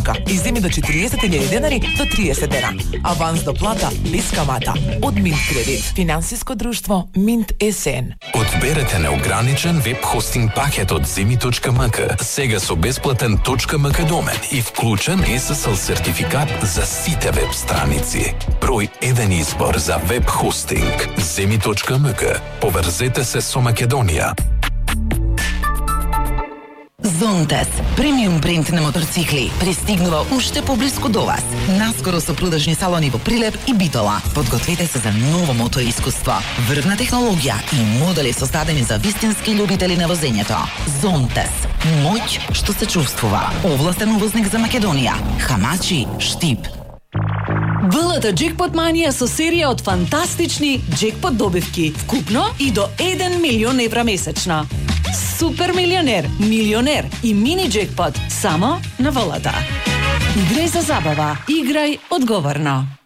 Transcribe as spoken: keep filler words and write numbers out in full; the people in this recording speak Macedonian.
точка и земи до четириесет илјади денари до триесет дена. Аванс до плата без камата од Минт Кредит. Финансиско друштво Минт ЕСН. Одберете неограничен веб хостинг пакет од земи точка ем ка, сега со бесплатен .mk домен и вклучен ес ес ел сертификат за сите веб страници. Број еден избор за веб хостинг. земи точка ем ка. Поврзете се со Македонија. Зонтес, премиум бренд на моторцикли, пристигнува уште поблиску до вас. Наскоро со продажни салони во Прилеп и Битола. Подгответе се за ново мотор искуство. Врвна технологија и модели создадени за вистински љубители на возењето. Зонтес, моќ што се чувствува. Овластен увозник за Македонија. Хамачи, Штип. ВЛТ Джекпот Манија со серија од фантастични джекпот добивки, вкупно и до еден милион евра месечно. Супер милионер, милионер и мини джекпот само на ВЛТ. Играј за забава, играј одговорно.